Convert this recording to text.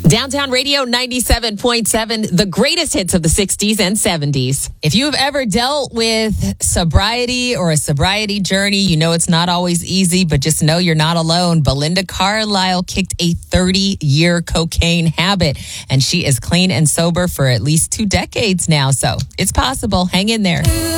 Downtown Radio 97.7, the greatest hits of the 60s and 70s. If you have ever dealt with sobriety or a sobriety journey, you know it's not always easy, but just know you're not alone. Belinda Carlisle kicked a 30-year cocaine habit, and she is clean and sober for at least 2 decades now. So it's possible. Hang in there.